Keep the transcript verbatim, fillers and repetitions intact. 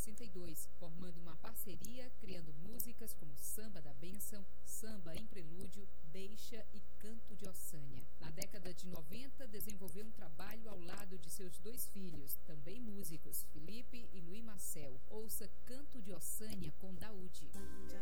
sessenta e dois, formando uma parceria, criando músicas como Samba da Bênção, Samba em Prelúdio, Deixa e Canto de Osânia. Na década de noventa, desenvolveu um trabalho ao lado de seus dois filhos, também músicos, Felipe e Luiz Marcel. Ouça Canto de Osânia com Daúde.